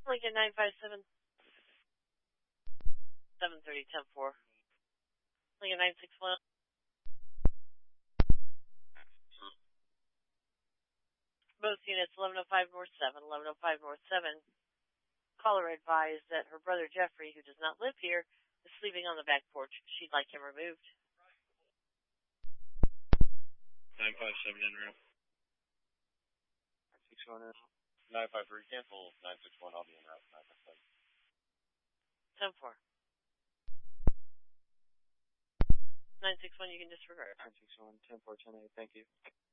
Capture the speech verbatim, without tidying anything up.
Lincoln nine five seven, seven thirty, ten four. Lincoln nine six one. Both units, eleven oh five North seven, eleven oh five North seven. Caller advised that her brother Jeffrey, who does not live here, is sleeping on the back porch. She'd like him removed. nine five seven in route. nine six one in. nine five three cancel. nine six one, I'll be in route. nine five seven. ten four. nine six one, you can disregard. nine six one, ten four, ten eight, thank you.